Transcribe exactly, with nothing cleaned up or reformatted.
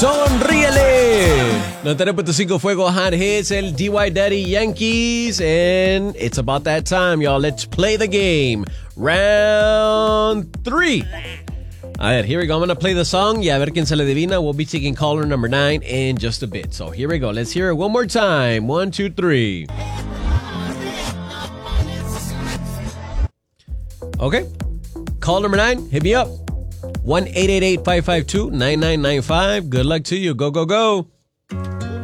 Sonríele. noventa y tres punto cinco Fuego Hot Hits, el D Y Daddy Yankees. And it's about that time, y'all. Let's play the game. Round three. A ver, here we go. I'm going to play the song. Y a ver quién se le adivina. We'll be taking caller number nine in just a bit. So here we go. Let's hear it one more time. One, two, three. Okay. Call number nine. Hit me up. one eight eight eight five five two nine nine nine five. Good luck to you. Go, go, go.